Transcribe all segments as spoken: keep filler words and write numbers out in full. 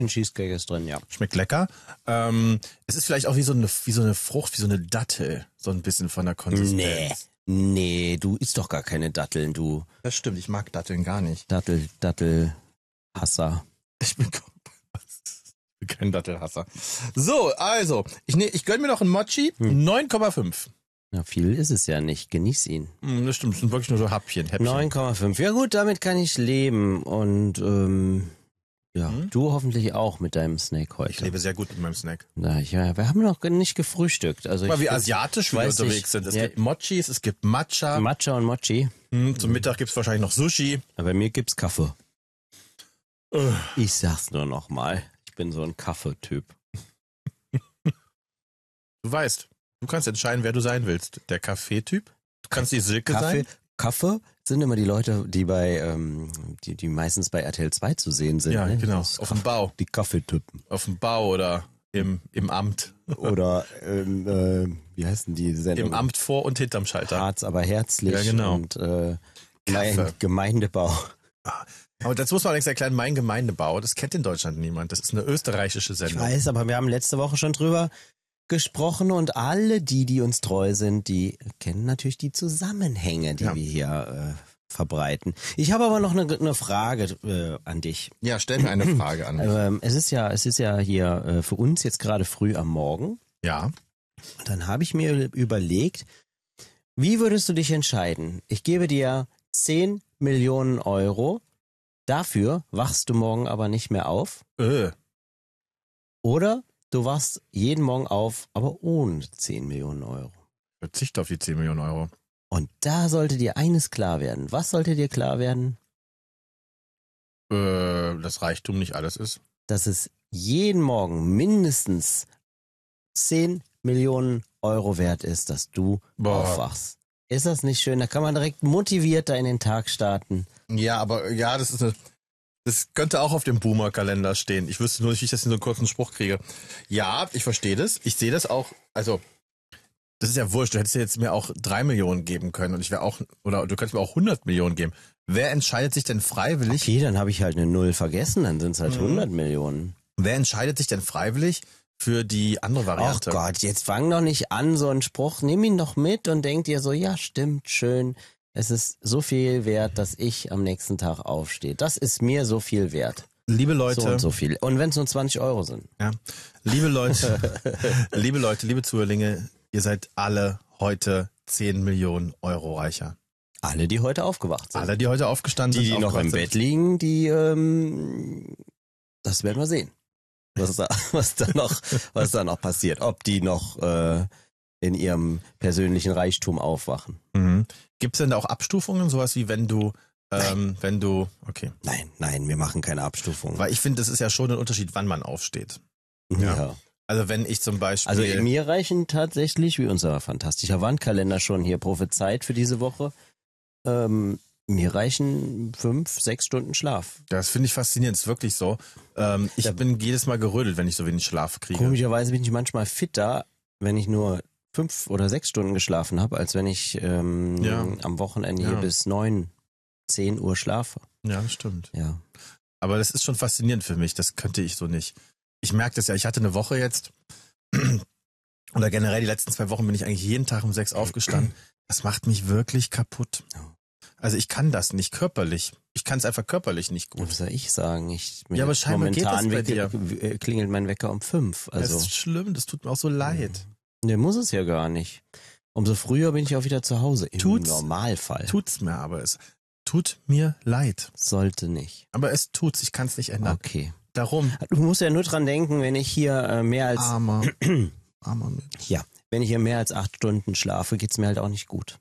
Ein Cheesecake ist drin, ja. Schmeckt lecker. Ähm, es ist vielleicht auch wie so eine wie so eine Frucht, wie so eine Dattel, so ein bisschen von der Konsistenz. Nee, nee, du isst doch gar keine Datteln, du. Das stimmt, ich mag Datteln gar nicht. Dattel, Dattelhasser. Ich bin, ich bin kein Dattelhasser. So, also, ich, ne, ich gönn mir noch einen Mochi, hm. neun Komma fünf. Na, viel ist es ja nicht. Genieß ihn. Hm, das stimmt, das sind wirklich nur so Häppchen. Häppchen. neun Komma fünf. Ja gut, damit kann ich leben. Und ähm, ja, hm? du hoffentlich auch mit deinem Snack heute. Ich lebe sehr gut mit meinem Snack. Na, ja, wir haben noch nicht gefrühstückt. Also Mal ich wie find, asiatisch wir unterwegs ich, sind. Es ja, gibt Mochis, es gibt Matcha. Matcha und Mochi. Hm, zum Mittag gibt's wahrscheinlich noch Sushi. Aber bei mir gibt's Kaffee. Uh. Ich sag's nur noch mal. Ich bin so ein Kaffeetyp. Du weißt, du kannst entscheiden, wer du sein willst. Der Kaffeetyp? Du kannst die Silke Kaffee, sein? Kaffee sind immer die Leute, die bei, ähm, die, die meistens bei R T L zwei zu sehen sind. Ja, ne? genau. Das auf dem Bau. Die Kaffeetypen. Auf dem Bau oder im, im Amt. Oder, ähm, äh, wie heißen die Sendung? Im Amt vor und hinterm Schalter. Harz, aber herzlich. Ja, genau. Und äh, mein Gemeindebau. Aber das muss man allerdings erklären, mein Gemeindebau, das kennt in Deutschland niemand. Das ist eine österreichische Sendung. Ich weiß, aber wir haben letzte Woche schon drüber gesprochen und alle die, die uns treu sind, die kennen natürlich die Zusammenhänge, die ja. wir hier äh, verbreiten. Ich habe aber noch eine, eine Frage äh, an dich. Ja, stell mir eine Frage an mich. Ähm, es ist ja, es ist ja hier äh, für uns jetzt gerade früh am Morgen. Ja. Und dann habe ich mir überlegt, wie würdest du dich entscheiden? Ich gebe dir zehn Millionen Euro. Dafür wachst du morgen aber nicht mehr auf. Äh. Oder du wachst jeden Morgen auf, aber ohne zehn Millionen Euro. Verzicht auf die zehn Millionen Euro. Und da sollte dir eines klar werden. Was sollte dir klar werden? Äh, dass Reichtum nicht alles ist. Dass es jeden Morgen mindestens zehn Millionen Euro wert ist, dass du Boah. aufwachst. Ist das nicht schön? Da kann man direkt motivierter in den Tag starten. Ja, aber ja, das ist eine, das könnte auch auf dem Boomer-Kalender stehen. Ich wüsste nur nicht, wie ich das in so einen kurzen Spruch kriege. Ja, ich verstehe das. Ich sehe das auch, also, das ist ja wurscht. Du hättest ja jetzt mir auch drei Millionen geben können und ich wäre auch, oder du könntest mir auch hundert Millionen geben. Wer entscheidet sich denn freiwillig? Okay, dann habe ich halt eine Null vergessen, dann sind es halt mhm. hundert Millionen. Wer entscheidet sich denn freiwillig für die andere Variante? Ach Gott, jetzt fang doch nicht an, so einen Spruch. Nimm ihn doch mit und denk dir so, ja, stimmt, schön. Es ist so viel wert, dass ich am nächsten Tag aufstehe. Das ist mir so viel wert. Liebe Leute. So und so viel. Und wenn es nur zwanzig Euro sind. Ja. Liebe Leute, liebe Leute, liebe Zuhörlinge, ihr seid alle heute zehn Millionen Euro reicher. Alle, die heute aufgewacht sind. Alle, die heute aufgestanden die, sind. Die, die noch im sind. Bett liegen, die, ähm, das werden wir sehen. Was da, was da noch, was da noch passiert. Ob die noch äh, in ihrem persönlichen Reichtum aufwachen. Mhm. Gibt es denn da auch Abstufungen, sowas wie wenn du, ähm, nein. wenn du, okay. Nein, nein, wir machen keine Abstufungen. Weil ich finde, das ist ja schon ein Unterschied, wann man aufsteht. Ja. ja. Also wenn ich zum Beispiel... Also mir reichen tatsächlich, wie unser fantastischer Wandkalender schon hier prophezeit für diese Woche, ähm, mir reichen fünf, sechs Stunden Schlaf. Das finde ich faszinierend, ist wirklich so. Ähm, ich ja. bin jedes Mal gerödelt, wenn ich so wenig Schlaf kriege. Komischerweise bin ich manchmal fitter, wenn ich nur fünf oder sechs Stunden geschlafen habe, als wenn ich ähm, ja. am Wochenende hier ja. bis neun, zehn Uhr schlafe. Ja, das stimmt. Ja. Aber das ist schon faszinierend für mich, das könnte ich so nicht. Ich merke das ja, ich hatte eine Woche jetzt, oder generell die letzten zwei Wochen bin ich eigentlich jeden Tag um sechs aufgestanden. Das macht mich wirklich kaputt. Also ich kann das nicht körperlich. Ich kann es einfach körperlich nicht gut. Was soll ich sagen? Ich, ja, aber scheinbar momentan geht das bei dir. klingelt mein Wecker um fünf. Also. Das ist schlimm, das tut mir auch so leid. Ne, muss es ja gar nicht. Umso früher bin ich auch wieder zu Hause, im tut's, Normalfall. Tut's mir aber, es tut mir leid. Sollte nicht. Aber es tut's, ich kann es nicht ändern. Okay. Darum. Du musst ja nur dran denken, wenn ich hier äh, mehr als... Armer. Armer Mensch. Ja, wenn ich hier mehr als acht Stunden schlafe, geht's mir halt auch nicht gut.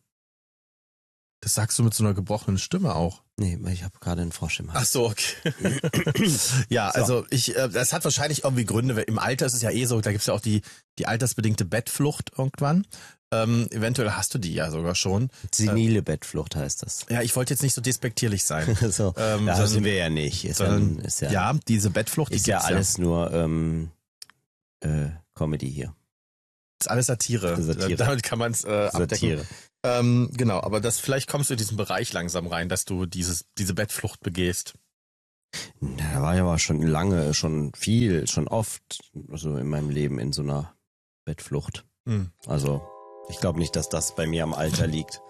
Das sagst du mit so einer gebrochenen Stimme auch. Nee, weil ich habe gerade einen Frosch im Hals. Ach so, okay. ja, so. also ich, äh, das hat wahrscheinlich irgendwie Gründe, weil im Alter ist es ja eh so, da gibt's ja auch die die altersbedingte Bettflucht irgendwann. Ähm, eventuell hast du die ja sogar schon. Senile äh, Bettflucht heißt das. Ja, ich wollte jetzt nicht so despektierlich sein. so, ähm, da sind wir ja nicht. Ist sondern, ja, ist ja, ja, diese Bettflucht, die ist ja alles ja. nur ähm, äh, Comedy hier. Ist alles Satire. Satire. Damit kann man es äh, abdecken. Ähm, genau, aber das vielleicht kommst du in diesen Bereich langsam rein, dass du dieses diese Bettflucht begehst. Da war ich aber schon lange, schon viel, schon oft so in meinem Leben in so einer Bettflucht. Hm. Also ich glaube nicht, dass das bei mir am Alter liegt.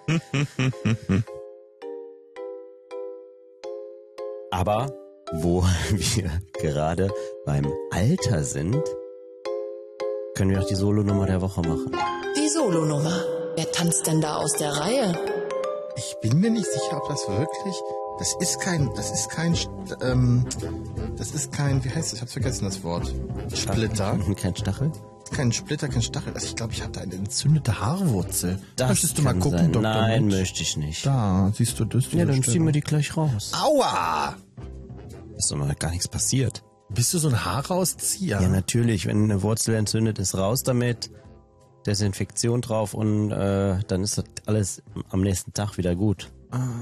Aber wo wir gerade beim Alter sind, können wir auch die Solonummer der Woche machen. Die Solonummer. Wer tanzt denn da aus der Reihe? Ich bin mir nicht sicher, ob das wirklich... Das ist kein... Das ist kein... Ähm, das ist kein... Wie heißt das? Ich hab's vergessen, das Wort. Splitter. Kein Stachel? Kein Splitter, kein Stachel. Also ich glaube, ich habe da eine entzündete Haarwurzel. Das Möchtest du mal kann gucken, sein. Doktor Nein, Mensch? möchte ich nicht. Da, siehst du das? Ja, dann ziehen wir die gleich raus. Aua! Ist doch noch gar nichts passiert. Bist du so ein Haarauszieher? Ja, natürlich. Wenn eine Wurzel entzündet ist, raus damit. Desinfektion drauf und äh, dann ist das alles am nächsten Tag wieder gut.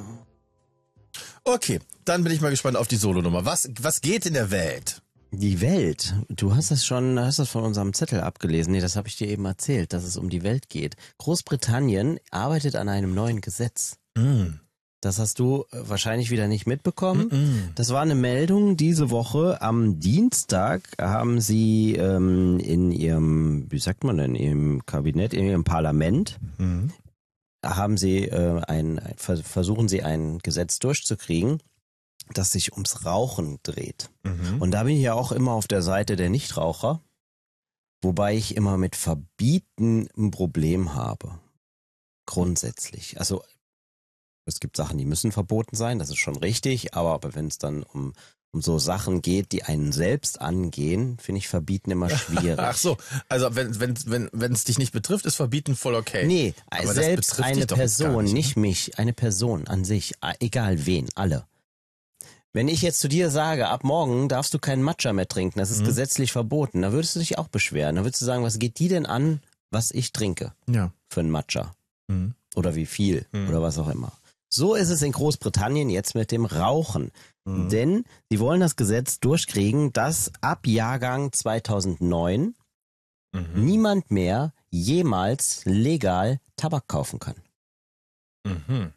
Okay, dann bin ich mal gespannt auf die Solonummer. Was, was geht in der Welt? Die Welt. Du hast das schon, hast das von unserem Zettel abgelesen. Nee, das habe ich dir eben erzählt, dass es um die Welt geht. Großbritannien arbeitet an einem neuen Gesetz. Mm. Das hast du wahrscheinlich wieder nicht mitbekommen. Mm-mm. Das war eine Meldung diese Woche. Am Dienstag haben sie ähm, in ihrem, wie sagt man denn, im Kabinett, in ihrem Parlament, Mm. haben sie äh, ein, versuchen sie ein Gesetz durchzukriegen, das sich ums Rauchen dreht. Mhm. Und da bin ich ja auch immer auf der Seite der Nichtraucher, wobei ich immer mit Verbieten ein Problem habe. Grundsätzlich. Also es gibt Sachen, die müssen verboten sein, das ist schon richtig, aber, aber wenn es dann um, um so Sachen geht, die einen selbst angehen, finde ich Verbieten immer schwierig. Ach so, also wenn wenn wenn wenn es dich nicht betrifft, ist Verbieten voll okay. Nee, Aber das selbst betrifft eine dich doch jetzt gar Person, nicht, nicht, ne? mich, eine Person an sich, egal wen, alle. Wenn ich jetzt zu dir sage, ab morgen darfst du keinen Matcha mehr trinken, das ist Mhm. gesetzlich verboten, dann würdest du dich auch beschweren. Dann würdest du sagen, was geht die denn an, was ich trinke Ja. für einen Matcha? Mhm. Oder wie viel Mhm. oder was auch immer. So ist es in Großbritannien jetzt mit dem Rauchen. Mhm. Denn sie wollen das Gesetz durchkriegen, dass ab Jahrgang zweitausendneun Mhm. niemand mehr jemals legal Tabak kaufen kann. Mhm.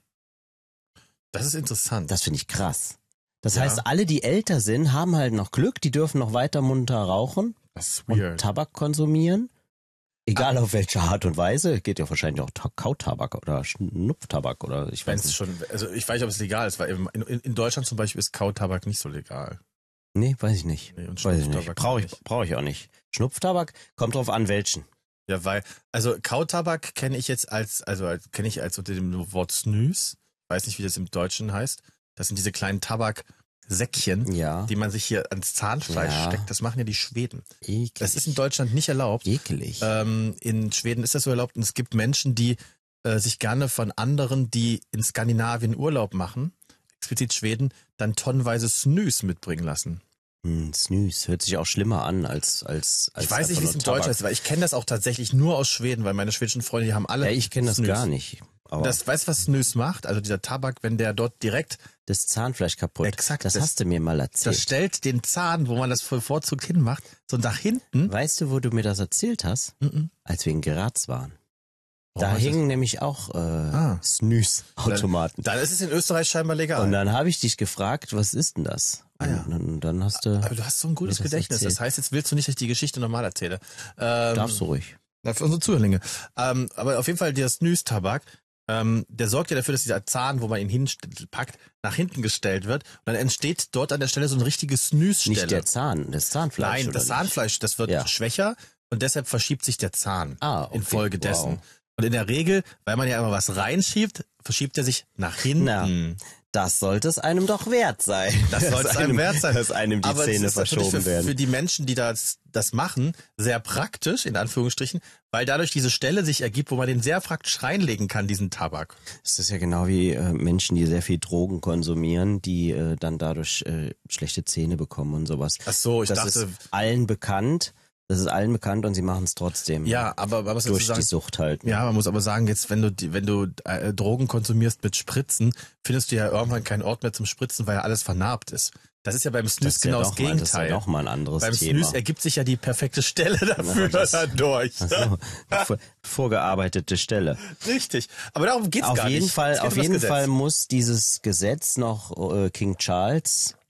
Das ist interessant. Das finde ich krass. Das Ja. heißt, alle, die älter sind, haben halt noch Glück, die dürfen noch weiter munter rauchen Das ist und weird. Tabak konsumieren. Egal auf welche Art und Weise. Geht ja wahrscheinlich auch Ta- Kautabak oder Schnupftabak oder ich Wenn weiß es nicht. schon, also ich weiß nicht, ob es legal ist, weil in, in, in Deutschland zum Beispiel ist Kautabak nicht so legal. Nee, weiß ich nicht. Nee, und Weiß ich nicht. Schnupftabak Brauche ich, nicht. brauch ich auch nicht. Schnupftabak kommt drauf an, welchen. Ja, weil, also Kautabak kenne ich jetzt als, also als, kenne ich als unter dem Wort Snus. Weiß nicht, wie das im Deutschen heißt. Das sind diese kleinen Tabaksäckchen, Ja. die man sich hier ans Zahnfleisch Ja. steckt. Das machen ja die Schweden. Ekelig. Das ist in Deutschland nicht erlaubt. Ekelig. Ähm, in Schweden ist das so erlaubt und es gibt Menschen, die äh, sich gerne von anderen, die in Skandinavien Urlaub machen, explizit Schweden, dann tonnenweise Snus mitbringen lassen. Hm, Snus hört sich auch schlimmer an als als als Ich weiß nicht, einfach wie es nur in Deutsch Tabak. heißt, weil ich kenne das auch tatsächlich nur aus Schweden, weil meine schwedischen Freunde, die haben alle Ja, ich kenne das Snus. gar nicht. Aber Das, weißt du, was Snus macht? Also dieser Tabak, wenn der dort direkt, das Zahnfleisch kaputt. Exakt, Das, das- hast du mir mal erzählt. das stellt den Zahn, wo man das bevorzugt hinmacht, so nach hinten. Weißt du, wo du mir das erzählt hast? Mhm. Als wir in Graz waren. Oh, Da das- hingen nämlich auch äh, Ah. Snus-Automaten. Dann ist es in Österreich scheinbar legal. Und dann habe ich dich gefragt, was ist denn das? Ah, ja. Und dann, dann hast du, Aber du hast so ein gutes mir das Gedächtnis. erzählt. Das heißt, jetzt willst du nicht, dass ich die Geschichte normal erzähle. Ähm, darfst du ruhig. Na, für unsere Zuhörlinge. Ähm, aber auf jeden Fall der Snus-Tabak, ähm, der sorgt ja dafür, dass dieser Zahn, wo man ihn hinpackt, nach hinten gestellt wird. Und dann entsteht dort an der Stelle so eine richtige Snus-Stelle. Nicht der Zahn, das Zahnfleisch. Nein, oder das nicht? Zahnfleisch, das wird Ja. schwächer und deshalb verschiebt sich der Zahn Ah, okay. infolgedessen. Wow. Und in der Regel, weil man ja immer was reinschiebt, verschiebt er sich nach hinten. Na, Das sollte es einem doch wert sein. Das sollte es einem wert sein. Dass einem die Aber Zähne es ist natürlich verschoben für, werden. für die Menschen, die das, das machen, sehr praktisch, in Anführungsstrichen, weil dadurch diese Stelle sich ergibt, wo man den sehr praktisch reinlegen kann, diesen Tabak. Das ist ja genau wie äh, Menschen, die sehr viel Drogen konsumieren, die äh, dann dadurch äh, schlechte Zähne bekommen und sowas. Ach so, ich das dachte, ist allen bekannt. Das ist allen bekannt und sie machen es trotzdem. ja, aber, aber was durch sozusagen, die Sucht halt. ja, man muss aber sagen, jetzt, wenn du, die- wenn du äh, Drogen konsumierst mit Spritzen, findest du ja irgendwann keinen Ort mehr zum Spritzen, weil ja alles vernarbt ist. Das ist ja beim Snus das ist ja genau das doch mal, das ist ja Gegenteil. noch mal ein anderes Beim Thema. Snus ergibt sich ja die perfekte Stelle dafür das- dadurch. Ach so, vor, vorgearbeitete Stelle. Richtig. Aber darum geht's Auf gar jeden nicht. Fall, Es geht auf um das jeden Gesetz. Fall muss dieses Gesetz noch äh, King Charles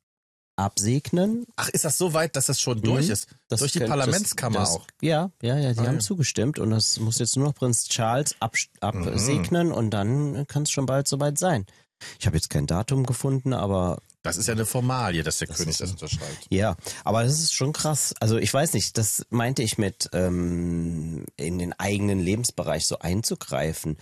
absegnen. Ach, ist das so weit, dass das schon durch Mhm. ist? Das durch die könnte- Parlamentskammer das, das, auch? Ja, ja, ja, die Ah, haben ja. zugestimmt und das muss jetzt nur noch Prinz Charles ab, absegnen Mhm. und dann kann es schon bald soweit sein. Ich habe jetzt kein Datum gefunden, aber Das ist ja eine Formalie, dass der Das König ist das so. unterschreibt. ja, aber das ist schon krass. Also ich weiß nicht, das meinte ich mit ähm, in den eigenen Lebensbereich so einzugreifen.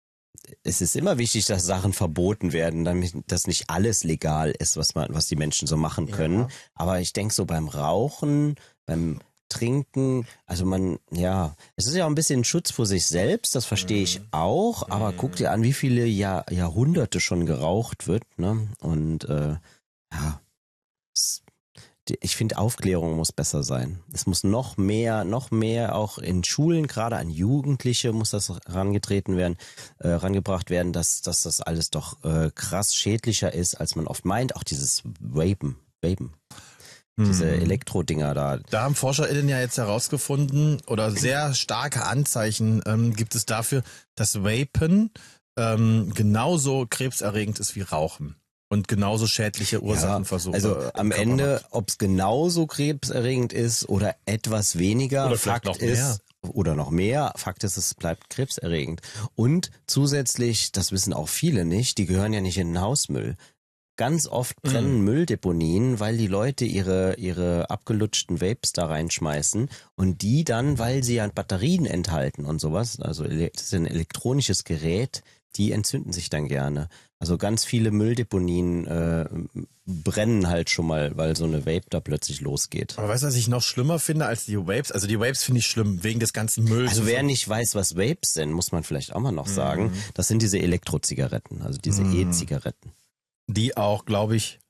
Es ist immer wichtig, dass Sachen verboten werden, damit dass nicht alles legal ist, was man, was die Menschen so machen können. Ja. Aber ich denke so beim Rauchen, beim Trinken, also man, ja, es ist ja auch ein bisschen Schutz vor sich selbst, das verstehe ich auch, aber guck dir an, wie viele Jahr, Jahrhunderte schon geraucht wird, ne? Und äh, ja, es, die- ich finde, Aufklärung muss besser sein. Es muss noch mehr, noch mehr auch in Schulen, gerade an Jugendliche muss das herangetreten werden, äh, rangebracht werden, dass, dass das alles doch äh, krass schädlicher ist, als man oft meint. Auch dieses Vapen, Vapen, diese Mhm. Elektrodinger da. Da haben ForscherInnen ja jetzt herausgefunden, oder sehr starke Anzeichen ähm, gibt es dafür, dass Vapen ähm, genauso krebserregend ist wie Rauchen und genauso schädliche Ursachenversuche. Also äh, am im Körper Ende, macht. ob es genauso krebserregend ist oder etwas weniger, Oder vielleicht Fakt noch mehr. ist, oder noch mehr, Fakt ist, es bleibt krebserregend. Und zusätzlich, das wissen auch viele nicht, die gehören ja nicht in den Hausmüll. Ganz oft brennen Mülldeponien, weil die Leute ihre, ihre abgelutschten Vapes da reinschmeißen und die dann, weil sie ja Batterien enthalten und sowas, also ele- das ist ein elektronisches Gerät, die entzünden sich dann gerne. Also ganz viele Mülldeponien äh, brennen halt schon mal, weil so eine Vape da plötzlich losgeht. Aber weißt du, was ich noch schlimmer finde als die Vapes? Also die Vapes finde ich schlimm, wegen des ganzen Mülls. Also wer nicht weiß, was Vapes sind, muss man vielleicht auch mal noch sagen, das sind diese Elektrozigaretten, also diese Mhm. E-Zigaretten. Die auch, glaube ich,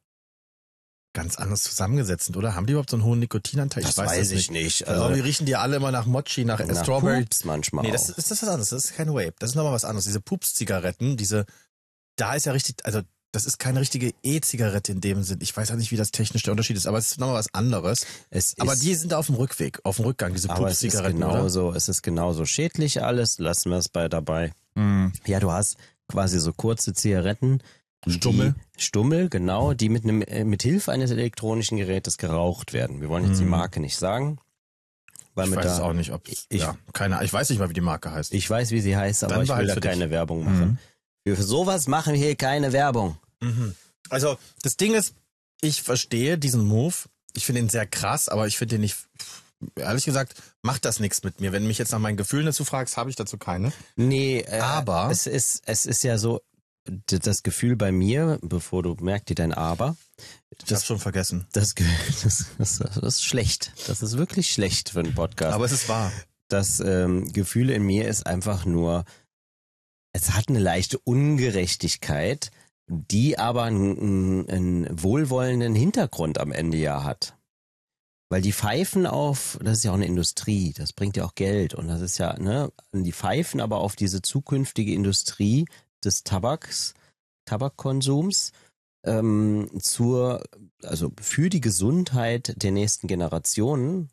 ganz anders zusammengesetzt sind, oder? Haben die überhaupt so einen hohen Nikotinanteil? Das weiß ich nicht. Also, Also- die riechen die alle immer nach Mochi, nach, Nach Strawberry. Pups manchmal Nee, das auch. ist das ist was anderes. Das ist keine Vape. Das ist nochmal was anderes. Diese Pups-Zigaretten, diese, da ist ja richtig, also das ist keine richtige E-Zigarette in dem Sinn. Ich weiß auch nicht, wie das technisch der Unterschied ist, aber es ist nochmal was anderes. Es Aber ist, die sind auf dem Rückweg, auf dem Rückgang, diese aber es ist Pups-Zigaretten, oder? genauso, es ist genauso schädlich alles, lassen wir es bei dabei. Mhm. Ja, du hast quasi so kurze Zigaretten. Stummel. Die, Stummel, genau, die mit einem, äh, mit Hilfe eines elektronischen Gerätes geraucht werden. Wir wollen jetzt die Mhm. Marke nicht sagen. Weil Ich mit weiß da, es auch nicht, ob, ich- ja, keine Ahnung. Ich weiß nicht mal, wie die Marke heißt. Ich weiß, wie sie heißt, aber Dann ich will behalt da für dich. keine Werbung machen. Mhm. Für sowas machen wir hier keine Werbung. Mhm. Also, das Ding ist, ich verstehe diesen Move. Ich finde ihn sehr krass, aber ich finde ihn nicht, ehrlich gesagt, macht das nichts mit mir. Wenn du mich jetzt nach meinen Gefühlen dazu fragst, habe ich dazu keine. Nee, äh, Aber- es ist, es ist ja so, d- das Gefühl bei mir, bevor du merkst dir dein Aber, Ich hab's schon vergessen. das, Ge- das, das, das ist schlecht. Das ist wirklich schlecht für einen Podcast. Aber es ist wahr. Das ähm, Gefühl in mir ist einfach nur, es hat eine leichte Ungerechtigkeit, die aber einen, einen wohlwollenden Hintergrund am Ende ja hat. Weil die pfeifen auf, das ist ja auch eine Industrie, das bringt ja auch Geld und das ist ja, ne, die pfeifen aber auf diese zukünftige Industrie des Tabaks, Tabakkonsums ähm, zur, also für die Gesundheit der nächsten Generationen.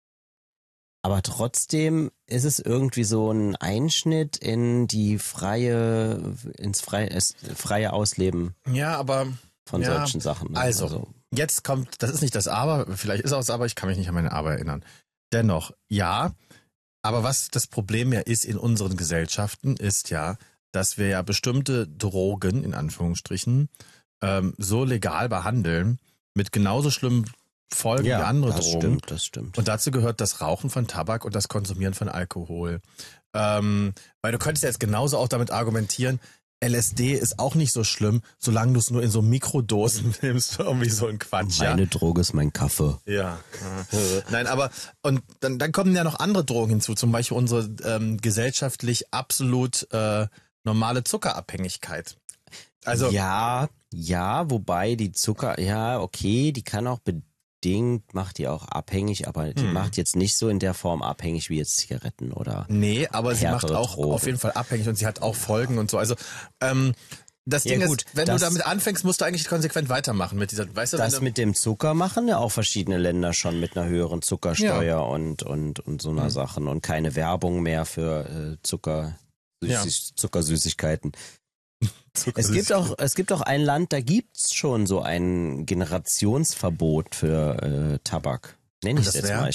Aber trotzdem ist es irgendwie so ein Einschnitt in die freie, ins freie, es, freie Ausleben Ja, aber von Ja, solchen Sachen. ne? also, jetzt kommt, das ist nicht das Aber, vielleicht ist auch das Aber, ich kann mich nicht an meine Aber erinnern. Dennoch, ja, aber was das Problem ja ist in unseren Gesellschaften, ist ja, dass wir ja bestimmte Drogen, in Anführungsstrichen, ähm, so legal behandeln, mit genauso schlimmen Folgen wie andere das Drogen. stimmt, das stimmt. Und dazu gehört das Rauchen von Tabak und das Konsumieren von Alkohol. Ähm, weil du könntest ja jetzt genauso auch damit argumentieren, L S D ist auch nicht so schlimm, solange du es nur in so Mikrodosen nimmst, irgendwie so ein Quatsch. Ja? Meine Droge ist mein Kaffee. Ja. Nein, aber und dann, dann kommen ja noch andere Drogen hinzu, zum Beispiel unsere ähm, gesellschaftlich absolut äh, normale Zuckerabhängigkeit. Also ja, ja, wobei die Zucker, ja, okay, die kann auch bedingt, macht die auch abhängig, aber die Hm. macht jetzt nicht so in der Form abhängig wie jetzt Zigaretten oder. nee, aber sie macht härtere auch Drogen. auf jeden Fall abhängig und sie hat auch Folgen und so. Also ähm, das Ja, Ding gut, ist, wenn das- du damit anfängst, musst du eigentlich konsequent weitermachen mit dieser, weißt du, Das wenn du, mit dem Zucker machen ja auch verschiedene Länder schon mit einer höheren Zuckersteuer Ja. und, und, und so einer Mhm. Sachen und keine Werbung mehr für äh, Zucker, Ja. Süßig, Zuckersüßigkeiten. Es gibt auch, es gibt auch ein Land, da gibt's schon so ein Generationsverbot für äh, Tabak. Nenn ich Das es jetzt wär? mal.